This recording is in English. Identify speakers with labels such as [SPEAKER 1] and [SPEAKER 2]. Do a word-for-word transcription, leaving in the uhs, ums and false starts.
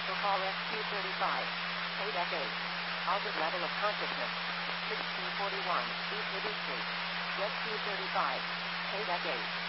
[SPEAKER 1] Special call S Q thirty-five. Code F eight. Altered level of consciousness. sixteen forty-one East Libby Street. Jet Q thirty-five. Code F eight.